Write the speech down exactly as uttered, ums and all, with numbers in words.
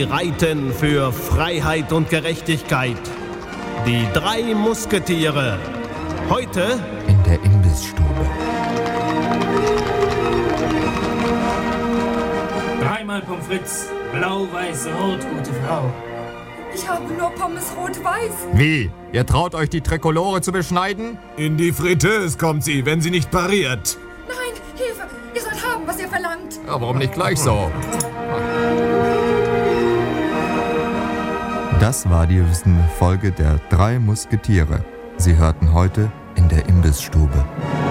Sie reiten für Freiheit und Gerechtigkeit. Die drei Musketiere. Heute in der Imbissstube. Dreimal Pommes frites, blau, weiß, rot, gute Frau. Ich habe nur Pommes rot-weiß. Wie? Ihr traut euch die Trikolore zu beschneiden? In die Fritteuse kommt sie, wenn sie nicht pariert. Nein, Hilfe! Ihr sollt haben, was ihr verlangt. Ja, warum nicht gleich so? Das war die Folge der drei Musketiere. Sie hörten heute in der Imbissstube.